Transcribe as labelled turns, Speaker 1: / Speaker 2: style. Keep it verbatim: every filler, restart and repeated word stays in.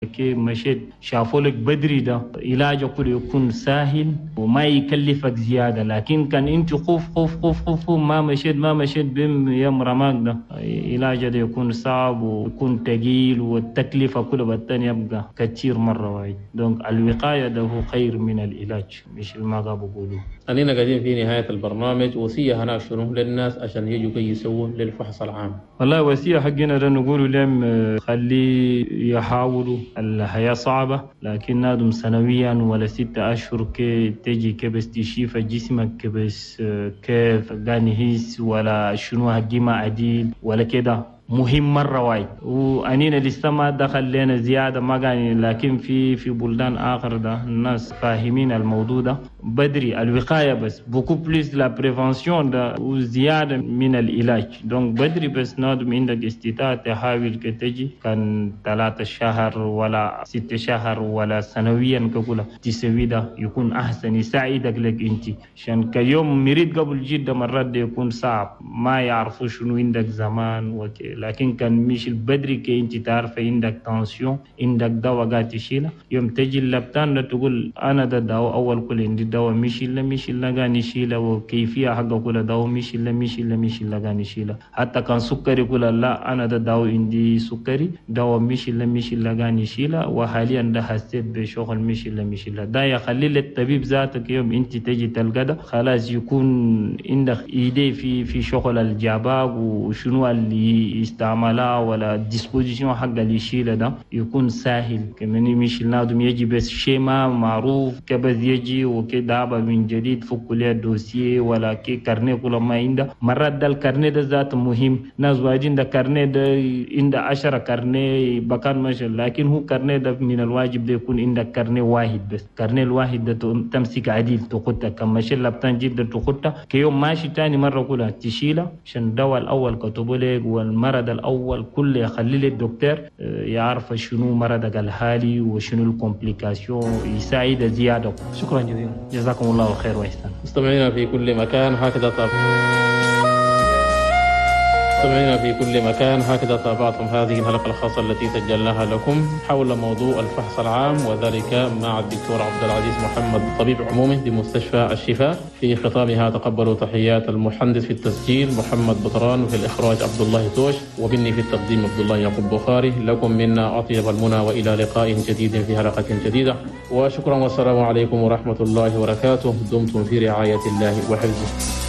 Speaker 1: كي مشيت شافوا لك بدري ده علاجه كله يكون سهل وما يكلفك زيادة. لكن كان انت خوف خوف خوف خوف ما مشيت ما مشيت بم يوم رماك ده علاجه ده يكون صعب ويكون تقيل والتكلفة كله بالتاني يبقى كتير مرة واحد. دونك الوقاية ده هو خير من العلاج مش ما قابوا بقولوا.
Speaker 2: أننا قاعدين في نهاية البرنامج، وصية هنا شنو للناس عشان يجوا كي يسووا للفحص العام؟
Speaker 1: والله وصية حقنا ده نقول لهم خلي يحاولوا. الحياة صعبة لكن نادم سنويا ولا ستة أشهر كي تجي كبس تشيف جسمك كبس كيف قانهيس ولا شنو هجيمة عديل ولا كده مهم مرة واحد. وأنينا لسه ما دخل لنا زيادة ما قاني، لكن في في بلدان آخر ده الناس فاهمين الموضوع ده بدري. الوقاية بس بوكو بليس لا بريفانسيون ده وزيادة من العلاج. دونك بدري بس نادم عندك استطاعة تحاول كتجي كان ثلاثة شهر ولا ستة شهر ولا سنويا كقولا تسوي ده يكون أحسن يساعدك لك أنت. عشان كيوم مريض قبل جدا مرات ده يكون صعب ما يعرفوا شنو عندك زمان وكي. لكن كان مش البدري كي انت تعرف عندك تنسيون عندك دواء قاعد تشيله يوم تجي اللبتان تقول انا ده دواء اول كل عندي دواء مش الا مش الا قاعد نشيله وكيفيه حق كل دواء مش الا مش الا مش الا قاعد نشيله. حتى كان سكري يقول لا انا ده دواء عندي سكري دواء مش الا مش الا قاعد نشيله وحاليا ده حسيت بشغل مش الا مش الا ده يخلي الطبيب ذاتك يوم انت تجي تلقى ده خلاص يكون عندك ايدي في في شغل الجاباق وشنو اللي استعمالها ولا ديسبوزيشن حق اللي يشيله ده يكون سهل. كمان مش لازم يجي بس شيما معروف كبس يجي وكده من جديد فك ليه دوسيه ولا كي كارنيه كل ما عنده. مرات ده الكارنيه ده ذات مهم. ناس واجين ده كارنيه ده عنده عشرة كارنيه بكان ماشي، لكن هو كارنيه ده من الواجب ده يكون عندك كارنيه واحد بس. كارنيه الواحد ده تمسك عديل تخطه كم ماشي لبتان جدا تخطه كيوم ماشي تاني مرة كلها تشيله. عشان الدواء الأول كتبوا لك والمرض الأول كل يخلي لي الدكتور يعرف شنو مرضك الحالي وشنو الكومبليكاسيون يساعد زيادة.
Speaker 2: شكرا جزيلا،
Speaker 1: جزاكم الله خير وإحسان.
Speaker 2: مستمعينا في كل مكان هكذا طاب مستمعينا في كل مكان هكذا تابعتم هذه الحلقة الخاصة التي سجلناها لكم حول موضوع الفحص العام، وذلك مع الدكتور عبد العزيز محمد طبيب عمومي بمستشفى الشفاء. في ختامها تقبلوا تحيات المحدث في التسجيل محمد بطران، وفي الإخراج عبد الله توش، وبني في التقديم عبد الله يعقوب بخاري. لكم منا أطيب المنى وإلى لقاء جديد في حلقة جديدة، وشكرا والسلام عليكم ورحمة الله وبركاته. دمتم في رعاية الله وحفظه.